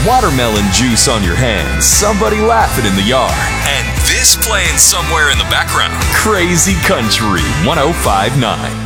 watermelon juice on your hands, somebody laughing in the yard, and this playing somewhere in the background. Crazy Country 105.9.